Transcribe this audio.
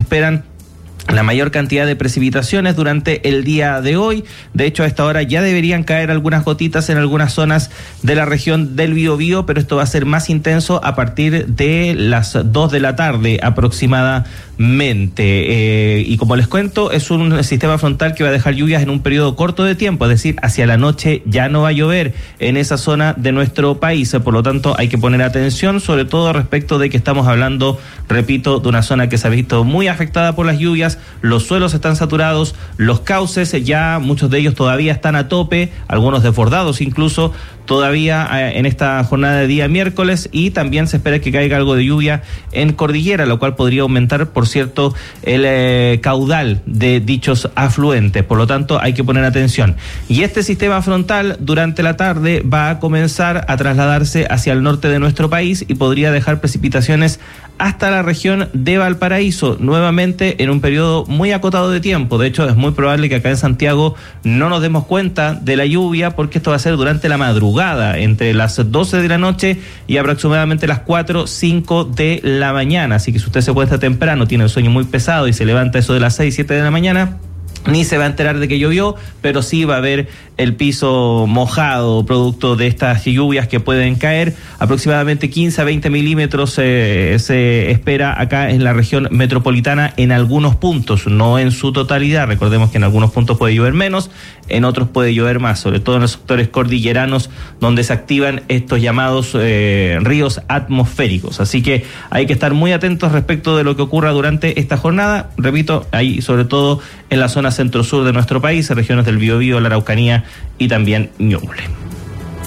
esperan la mayor cantidad de precipitaciones durante el día de hoy. De hecho, a esta hora ya deberían caer algunas gotitas en algunas zonas de la región del Biobío, pero esto va a ser más intenso a partir de las 2 de la tarde aproximadamente. Y como les cuento, es un sistema frontal que va a dejar lluvias en un periodo corto de tiempo, es decir, hacia la noche ya no va a llover en esa zona de nuestro país. Por lo tanto, hay que poner atención, sobre todo respecto de que estamos hablando, repito, de una zona que se ha visto muy afectada por las lluvias. Los suelos están saturados, los cauces ya muchos de ellos todavía están a tope, algunos desbordados incluso todavía en esta jornada de día miércoles, y también se espera que caiga algo de lluvia en cordillera, lo cual podría aumentar, por cierto, el caudal de dichos afluentes. Por lo tanto, hay que poner atención. Y este sistema frontal durante la tarde va a comenzar a trasladarse hacia el norte de nuestro país y podría dejar precipitaciones hasta la región de Valparaíso, nuevamente en un periodo muy acotado de tiempo. De hecho, es muy probable que acá en Santiago no nos demos cuenta de la lluvia, porque esto va a ser durante la madrugada, entre las 12 de la noche y aproximadamente las 4, 5 de la mañana. Así que si usted se acuesta temprano, tiene el sueño muy pesado y se levanta eso de las 6, 7 de la mañana, ni se va a enterar de que llovió, pero sí va a haber el piso mojado producto de estas lluvias que pueden caer. Aproximadamente 15 a 20 milímetros se espera acá en la región metropolitana en algunos puntos, no en su totalidad. Recordemos que en algunos puntos puede llover menos, en otros puede llover más, sobre todo en los sectores cordilleranos donde se activan estos llamados ríos atmosféricos. Así que hay que estar muy atentos respecto de lo que ocurra durante esta jornada. Repito, ahí sobre todo en la zona centro-sur de nuestro país, regiones del Biobío, la Araucanía y también Ñuble.